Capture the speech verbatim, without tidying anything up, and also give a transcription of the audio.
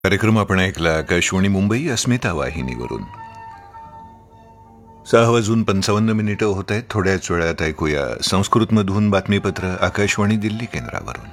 कार्यक्रम आपण ऐकला आकाशवाणी मुंबई अस्मिता वाहिनीवरून. सहा वाजून पंचावन्न मिनिटं होत आहेत. थोड्याच वेळात ऐकूया संस्कृतमधून बातमीपत्र आकाशवाणी दिल्ली केंद्रावरून.